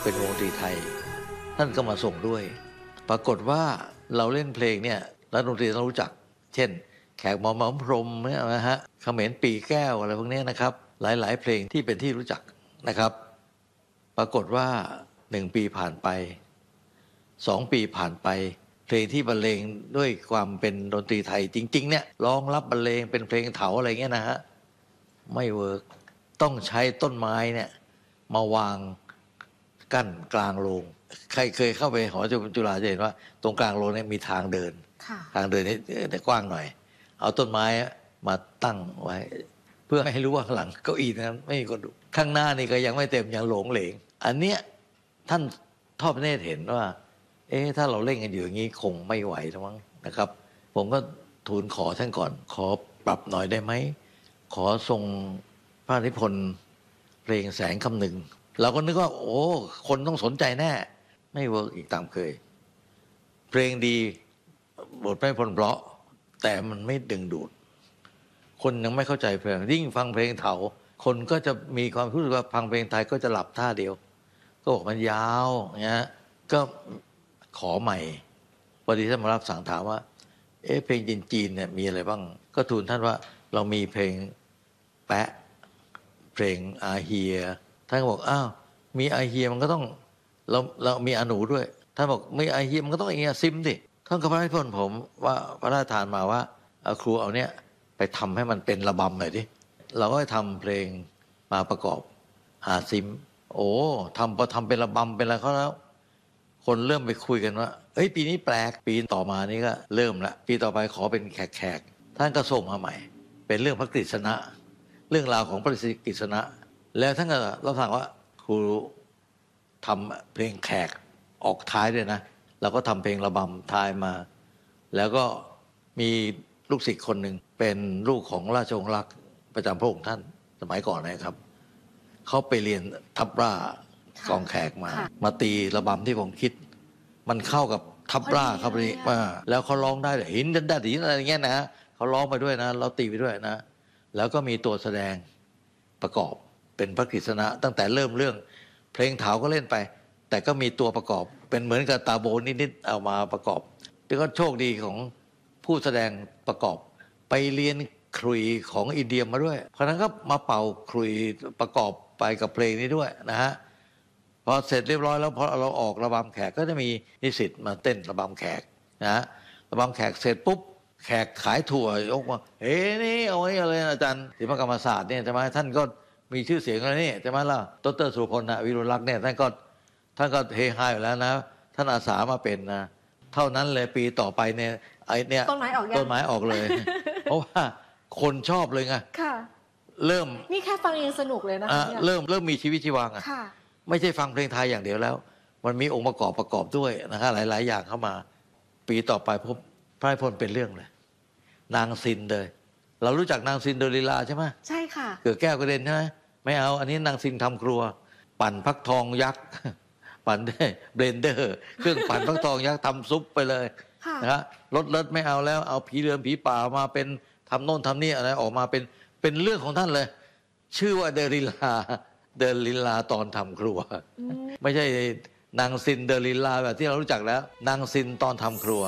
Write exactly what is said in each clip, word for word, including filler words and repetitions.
เป็นวงดนตรีไทยท่านก็มาส่งด้วยปรากฏว่าเราเล่นเพลงเนี่ยนักดนตรีต้องรู้จักเช่นแขกหมอมหมอมพรมเนี่ยนะฮะเขมรปีแก้วอะไรพวกนี้นะครับหลายๆเพลงที่เป็นที่รู้จักนะครับปรากฏว่าหนึ่งปีผ่านไปสองปีผ่านไปเพลงที่บรรเลงด้วยความเป็นดนตรีไทยจริงๆเนี่ยร้องรับบรรเลงเป็นเพลงเถาอะไรเงี้ยนะฮะไม่เวิร์กต้องใช้ต้นไม้เนี่ยมาวางกั้นกลางโรงใครเคยเข้าไปหอจุฬาจะเห็นว่าตรงกลางโรงเนี่ยมีทางเดินทางเดินให้กว้างหน่อยเอาต้นไม้มาตั้งไว้เพื่อให้รู้ว่าข้างหลังเก้าอี้นั้นไม่มีคนดูข้างหน้านี่ก็ยังไม่เต็มยังหลงเหลงอันเนี้ยท่านทอดพระเนตรเห็นว่าเอ๊ะถ้าเราเล่นกันอยู่อย่างนี้คงไม่ไหวแล้วมั้งนะครับผมก็ทูลขอท่านก่อนขอปรับหน่อยได้ไหมขอทรงพระนิพนธ์เพลงแสงคำหนึ่งเราก็นึกว่าโอ้คนต้องสนใจแน่ไม่เวิร์กอีกตามเคยเพลงดีบทไม่พลเพราะแต่มันไม่ดึงดูดคนยังไม่เข้าใจเพลงยิ่งฟังเพลงเถาคนก็จะมีความรู้สึกว่าฟังเพลงไทยก็จะหลับท่าเดียวก็บอกมันยาวเงี้ยก็ขอใหม่พอดีท่านมารับสั่งถามว่าเอ๊ะเพลงจีนๆเนี่ยมีอะไรบ้างก็ทูลท่านว่าเรามีเพลงแปะเพลงอาเฮียท่านก็บอกอ้าวมีอาเฮียมันก็ต้องเราเรามีอนูด้วยท่านบอกมีอาเฮียมันก็ต้องอย่างเงี้ยซิมดิท่านก็พระราชนิพนธ์ผมว่าพระราชทานมาว่าเอาครูเอาเนี้ยไปทำให้มันเป็นระบำหน่อยดิเราก็ทำเพลงมาประกอบอาซิมโอ้ทำพอทำเป็นระบำเป็นอะไรเขาแล้วคนเริ่มไปคุยกันว่าเอ้ยปีนี้แปลกปีต่อมานี้ก็เริ่มละปีต่อไปขอเป็นแขกๆท่านก็ส่งมาใหม่เป็นเรื่องพระกฤษณะเรื่องราวของพระกฤษณะแล้วท่านก็รับสั่งว่าครูทำเพลงแขกออกท้ายด้วยนะเราก็ทำเพลงระบำท้ายมาแล้วก็มีลูกศิษย์คนหนึ่งเป็นลูกของราชวงศ์ลักษณ์ประจำพระองค์ท่านสมัยก่อนนะครับเขาไปเรียนทับร่ากองแขกมามาตีระบำที่ผมคิดมันเข้ากับทับร่าครับนี่มาแล้วเขาร้องได้หินดันดันหินอะไรเงี้ยนะเขาร้องไปด้วยนะเราตีไปด้วยนะแล้วก็มีตัวแสดงประกอบเป็นพระกฤษณะตั้งแต่เริ่มเรื่องเพลงเถาก็เล่นไปแต่ก็มีตัวประกอบเป็นเหมือนกับตาโบนิดๆเอามาประกอบแต่ก็โชคดีของผู้แสดงประกอบไปเรียนครุยของอินเดียมาด้วยเพราะนั้นก็มาเป่าครุยประกอบไปกับเพลงนี้ด้วยนะฮะพอเสร็จเรียบร้อยแล้วพอเราออกระบำแขกก็จะมีนิสิตมาเต้นระบำแขกนะฮะระบำแขกเสร็จปุ๊บแขกขายถั่วยกมาเฮ้นี่เอาไว้อะไรอาจารย์ศิลปกรรมศาสตร์เนี่ยใช่ไหมท่านก็มีชื่อเสียงอะไรนี่ใช่ไหมล่ะดร.สุรพลนะวิรุฬลักษณ์เนี่ยท่านก็ท่านก็เฮฮาอยู่แล้วนะท่านอาสามาเป็นนะเท่านั้นเลยปีต่อไปเนี่ยไอ้เนี่ยต้นไม้ออกยังต้นไม้ออกเลย เพราะว่าคนชอบเลยไงค่ะเริ่มนี่แค่ฟังยังสนุกเลยนะคะเริ่มเริ่มมีชีวิตชีวาไงค่ะไม่ใช่ฟังเพลงไทยอย่างเดียวแล้วมันมีองค์ประกอบประกอบด้วยนะครับหลายๆอย่างเข้ามาปีต่อไปพบพระนิพนธ์เป็นเรื่องเลยนางซินเลยเรารู้จักนางซินเดอเรลล่าใช่ไหมใช่ค่ะเกิดแก้วกระเด็นใช่ไหมไม่เอาอันนี้นางซินทำครัวปั่นฟักทองยักษ์ปั่นได้เบลนเดอร์เครื่องปั่นฟักทองยักษ์ทำซุปไปเลยนะฮะรสเลิศไม่เอาแล้วเอาผีเรือนผีป่ามาเป็นทำโน่นทำนี่อะไรออกมาเป็นเป็นเรื่องของท่านเลยชื่อว่าเดอริลลาเดอริลลาตอนทำครัวไม่ใช่นางซินเดอริลลาแบบที่เรารู้จักแล้วนางซินตอนทำครัว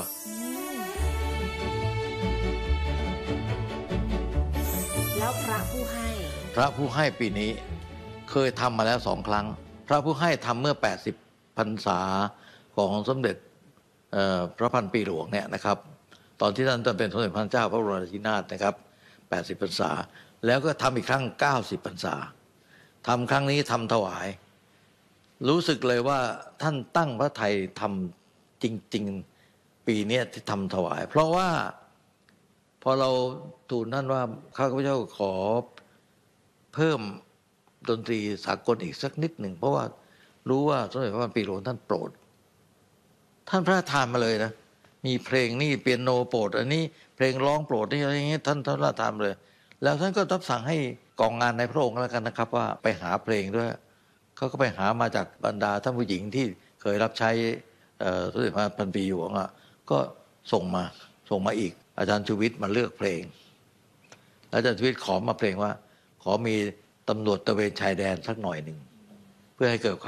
แล้วพระผู้ให้พระผู้ให้ปีนี้เคยทำมาแล้วสองครั้งพระผู้ให้ทำเมื่อแปดสิบพรรษาของสมเด็จพระพันปีหลวงเนี่ยนะครับตอนที่ท่านเป็นสมเด็จพระเจ้าพระบรมราชินีนาถนะครับแปดสิบพรรษาแล้วก็ทำอีกครั้งเก้าสิบพรรษาทำครั้งนี้ทำถวายรู้สึกเลยว่าท่านตั้งพระทัยทำจริงๆปีนี้ที่ทำถวายเพราะว่าพอเราทูลท่านว่าข้าพเจ้าขอเพิ่มดนตรีสากลอีกสักนิดหนึ่งเพราะว่ารู้ว่าสมเด็จพระพันปีหลวงท่านโปรดท่านพระราชทานมาเลยนะมีเพลงนี่เปียโนโปรดอันนี้เพลงร้องโปรดนี่อะไรอย่างเงี้ยท่านท่านพระราชทานเลยแล้วท่านก็รับสั่งให้กองงานในพระองค์แล้วกันนะครับว่าไปหาเพลงด้วยเขาก็ไปหามาจากบรรดาท่านผู้หญิงที่เคยรับใช้สมเด็จพระพันปีหลวงอ่ะก็ส่งมาส่งมาอีกอาจารย์ชูวิทย์มาเลือกเพลงอาจารย์ชูวิทย์ขอมาเพลงว่าขอมีตำรวจตระเวนชายแดนสักหน่อยหนึ่งเพื่อให้เกิดความ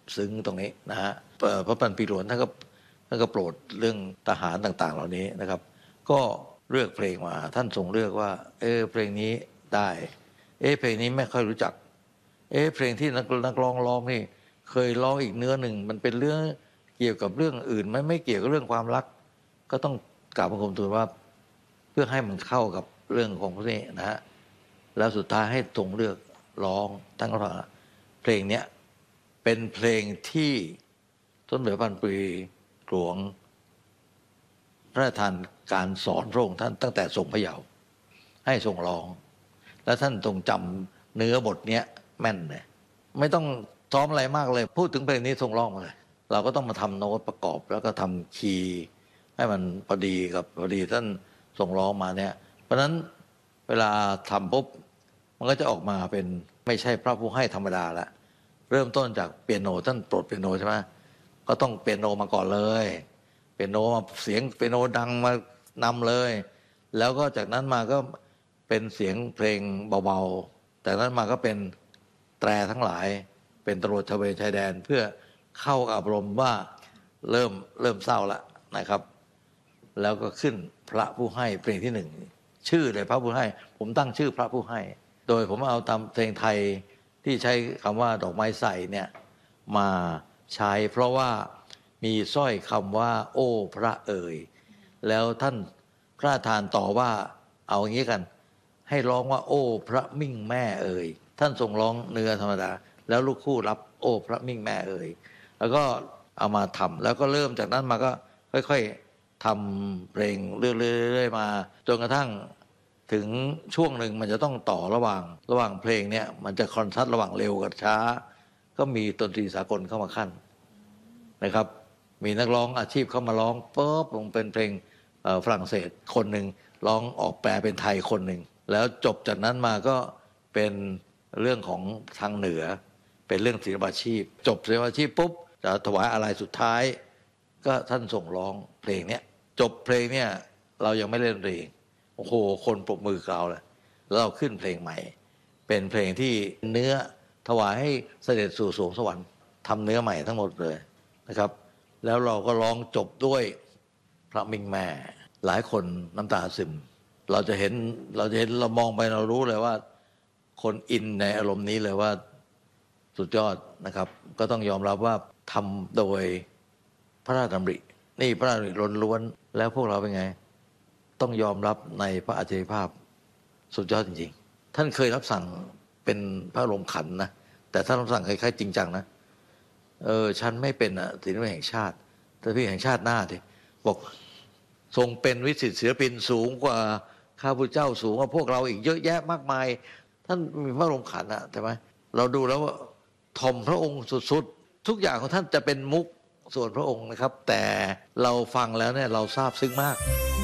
ซึ้งตรงนี้นะฮะพระปันปีหลวงท่านก็ท่านก็โปรดเรื่องทหารต่างๆเหล่านี้นะครับก็เลือกเพลงมาท่านทรงเลือกว่าเออเพลงนี้ได้เออเพลงนี้ไม่ค่อยรู้จักเออเพลงที่นักนักร้องร้องนี่เคยร้องอีกเนื้อหนึ่งมันเป็นเรื่องเกี่ยวกับเรื่องอื่นไม่ไม่เกี่ยวกับเรื่องความรักก็ต้องกราบบังคมทูลว่าเพื่อให้มันเข้ากับเรื่องของพวกนี้นะฮะแล้วสุดท้ายให้ทรงเลือกร้องตั้งแต่เพลงเนี้ยเป็นเพลงที่สมเด็จพระพันปีหลวงพระราชทานการสอนพระองค์ท่านตั้งแต่ทรงพระเยาว์ให้ทรงร้องแล้วท่านทรงจำเนื้อบทเนี้ยแม่นเลยไม่ต้องซ้อมอะไรมากเลยพูดถึงเพลงนี้ทรงร้องมาเลยเราก็ต้องมาทำโน้ตประกอบแล้วก็ทำคีย์ให้มันพอดีกับพอดีท่านทรงร้องมาเนี่ยเพราะฉะนั้นเวลาทำปุ๊บมันก็จะออกมาเป็นไม่ใช่พระผู้ให้ธรรมดาละเริ่มต้นจากเปียโนท่านโปรดเปียโนใช่ไหมก็ต้องเปียโนมาก่อนเลยเปียโนมาเสียงเปียโนดังมานำเลยแล้วก็จากนั้นมาก็เป็นเสียงเพลงเบาๆแต่นั้นมาก็เป็นแตรทั้งหลายเป็นตำรวจตระเวนชายแดนเพื่อเข้าอารมณ์ว่าเริ่มเริ่มเศร้าแล้วนะครับแล้วก็ขึ้นพระผู้ให้เพลงที่หนึ่งชื่อเลยพระผู้ให้ผมตั้งชื่อพระผู้ให้โดยผมเอาตามเพลงไทยที่ใช้คำว่าดอกไม้ใส่เนี่ยมาใช้เพราะว่ามีสร้อยคำว่าโอ้พระเอ๋ยแล้วท่านพระทานต่อว่าเอาอย่างนี้กันให้ร้องว่าโอ้พระมิ่งแม่เอ๋ยท่านทรงร้องเนื้อธรรมดาแล้วลูกคู่รับโอ้พระมิ่งแม่เอ๋ยแล้วก็เอามาทำแล้วก็เริ่มจากนั้นมาก็ค่อยๆทำเพลงเรื่อยๆมาจนกระทั่งถึงช่วงหนึ่งมันจะต้องต่อระหว่างระหว่างเพลงเนี่ยมันจะคอนทราสต์ระหว่างเร็วกับช้าก็มีดนตรีสากลเข้ามาขั้นนะครับมีนักร้องอาชีพเข้ามาร้องปุ๊บลงเป็นเพลงฝรั่งเศสคนหนึ่งร้องออกแปลเป็นไทยคนหนึ่งแล้วจบจากนั้นมาก็เป็นเรื่องของทางเหนือเป็นเรื่องศิลปาชีพจบศิลปาชีพปุ๊บจะถวายอะไรสุดท้ายก็ท่านส่งร้องเพลงเนี้ยจบเพลงเนี่ยเรายังไม่เล่นเพลงโอ้โหคนปรบมือกล่าวเลยแล้วเราขึ้นเพลงใหม่เป็นเพลงที่เนื้อถวายให้เสด็จสู่สวงสวรรค์ทำเนื้อใหม่ทั้งหมดเลยนะครับแล้วเราก็ร้องจบด้วยพระมิ่งแม่หลายคนน้ำตาซึมเราจะเห็นเราจะเห็นเรามองไปเรารู้เลยว่าคนอินในอารมณ์นี้เลยว่าสุดยอดนะครับก็ต้องยอมรับว่าทำโดยพระราชดำรินี่พระราชดำริล้วนๆแล้วพวกเราเป็นไงต้องยอมรับในพระอัจฉริยภาพสุดยอดจริงๆท่านเคยรับสั่งเป็นพระบรมขันธ์นะแต่ท่านรับสั่งคล้ายๆจริงจังนะเออฉันไม่เป็นอ่ะศิลปินแห่งชาติแต่พี่แห่งชาติหน้าทีบอกทรงเป็นวิสิตศิลปินสูงกว่าข้าพุทธเจ้าสูงกว่าพวกเราอีกเยอะแยะมากมายท่านมีพระบรมขันธ์อ่ะใช่ไหมเราดูแล้วว่าทอมพระองค์สุดๆทุกอย่างของท่านจะเป็นมุกส่วนพระองค์นะครับแต่เราฟังแล้วเนี่ยเราซาบซึ้งมาก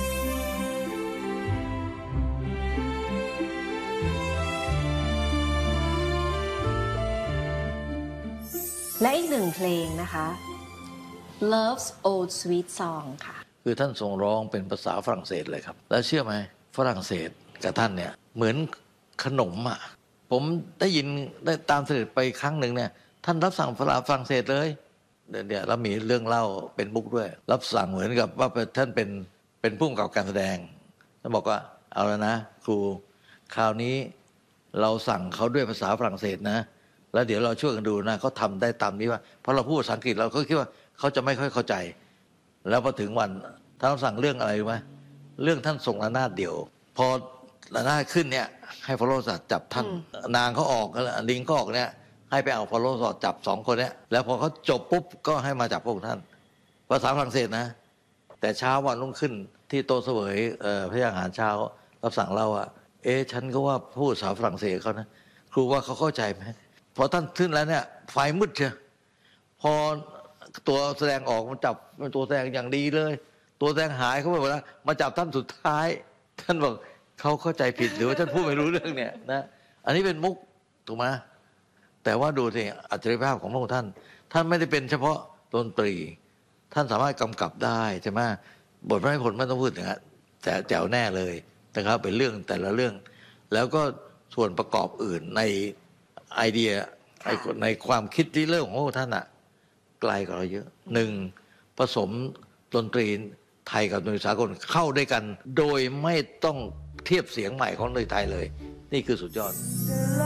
และอีกหนึ่งเพลงนะคะ Love's Old Sweet Song ค่ะคือท่านทรงร้องเป็นภาษาฝรั่งเศสเลยครับแล้วเชื่อไหมฝรั่งเศสกับท่านเนี่ยเหมือนขนมอ่ะผมได้ยินได้ตามเสด็จไปครั้งหนึ่งเนี่ยท่านรับสั่งภาษาฝรั่งเศสเลยเดี๋ยวแล้วมีเรื่องเล่าเป็นบุ๊กด้วยรับสั่งเหมือนกับว่าท่านเป็นเป็นผู้กำกับการแสดงท่านบอกว่าเอาแล้วนะครูคราวนี้เราสั่งเขาด้วยภาษาฝรั่งเศสนะแล้วเดี๋ยวเราช่วยกันดูนะเขาทำได้ตามนี้ว่าเพราะเราพูดภาษาอังกฤษเราก็คิดว่าเขาจะไม่ค่อยเข้าใจแล้วพอถึงวันท่านสั่งเรื่องอะไรรู้ไหมเรื่องท่านส่งระนาดเดี่ยวพอระนาดขึ้นเนี่ยให้ฟอลโลสัตจับท่านนางเขาออกลิงก็ออกเนี่ยให้ไปเอาฟอลโลสอดจับสองคนเนี้ยแล้วพอเขาจบปุ๊บก็ให้มาจับพวกท่านภาษาฝรั่งเศสนะแต่เช้าวันรุ่งขึ้นที่โต๊ะเสวยพระอาหารเช้ารับสั่งเราอ่ะเอ๊ะฉันก็ว่าพูดภาษาฝรั่งเศสเขานะครูว่าเขาเข้าใจไหมพอท่านขึ้นแล้วเนี่ยไฟมืดเชียวพอตัวแสดงออกมันจับตัวแสดงอย่างดีเลยตัวแสดงหายเขาไปหมดแล้วมาจับท่านสุดท้ายท่านบอกเขาเข้าใจผิดหรือว่าท่านพูดไม่รู้เรื่องเนี่ยนะอันนี้เป็นมุกถูกไหมแต่ว่าดูสิอัจฉริยภาพของพระองค์ท่านท่านไม่ได้เป็นเฉพาะดนตรีท่านสามารถกำกับได้ใช่ไหมบทพระนิพนธ์ไม่ต้องพูดถึงอ่ะแต่แจ๋วแน่เลยนะครับเป็นเรื่องแต่ละเรื่องแล้วก็ส่วนประกอบอื่นในไอเดียในความคิดที่เรื่องของพระองค์ท่านอ่ะไกลกว่าเราเยอะหนึ่งผสมดนตรีไทยกับดนตรีสากลเข้าด้วยกัน โดยไม่ต้องเทียบเสียงใหม่ของดนตรีไทยเลย นี่คือสุดยอด